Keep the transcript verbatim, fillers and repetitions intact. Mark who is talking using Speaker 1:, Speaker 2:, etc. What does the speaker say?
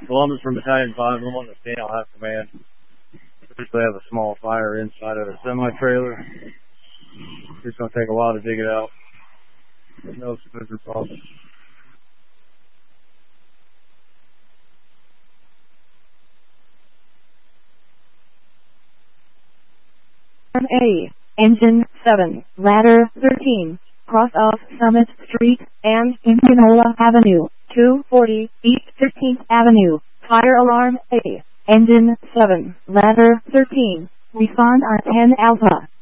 Speaker 1: Columbus from Battalion five, I'm on the stand, I'll have command. Usually have a small fire inside of a semi-trailer. It's going to take a while to dig it out. No exposure problem.
Speaker 2: A. Engine seven, Ladder thirteen, cross off Summit Street and Indianola Avenue, two forty East fifteenth Avenue. Fire alarm A. Engine seven, Ladder thirteen, respond on ten Alpha.